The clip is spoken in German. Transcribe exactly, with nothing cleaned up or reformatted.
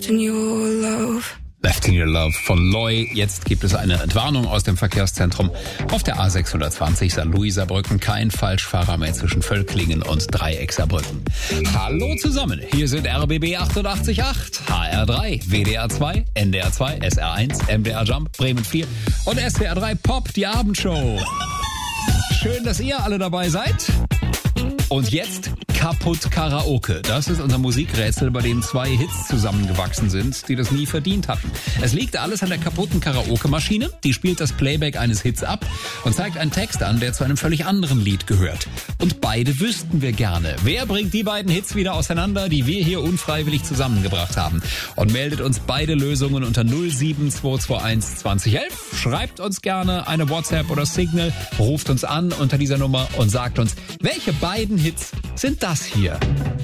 left in your love. Left in Your Love von Loy. Jetzt gibt es eine Entwarnung aus dem Verkehrszentrum auf der A sechshundertzwanzig Sankt Louis Saarbrücken. Kein Falschfahrer mehr zwischen Völklingen und Dreieck Saarbrücken. Hallo zusammen, hier sind R B B achtundachtzig Komma acht, H R drei, W D R zwei, N D R zwei, S R eins, M D R Jump, Bremen vier und S W R drei Pop, die Abendshow. Schön, dass ihr alle dabei seid. Und jetzt Kaputt Karaoke. Das ist unser Musikrätsel, bei dem zwei Hits zusammengewachsen sind, die das nie verdient hatten. Es liegt alles an der kaputten Karaoke-Maschine. Die spielt das Playback eines Hits ab und zeigt einen Text an, der zu einem völlig anderen Lied gehört. Und beide wüssten wir gerne. Wer bringt die beiden Hits wieder auseinander, die wir hier unfreiwillig zusammengebracht haben? Und meldet uns beide Lösungen unter null sieben zwei zwei eins zwanzig elf. Schreibt uns gerne eine WhatsApp oder Signal, ruft uns an unter dieser Nummer und sagt uns, welche beiden Hits sind das hier?